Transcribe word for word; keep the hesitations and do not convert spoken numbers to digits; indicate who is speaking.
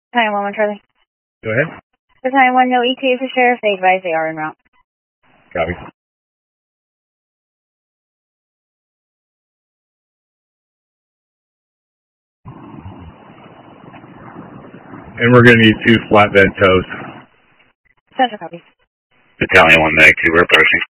Speaker 1: Battalion one one Charlie.
Speaker 2: Go ahead.
Speaker 1: Battalion one, no E T A for sheriff. They advise they are en route.
Speaker 2: Copy. And we're going to need two flatbed tows.
Speaker 1: Central copy.
Speaker 3: Battalion one, Mag two, we're approaching.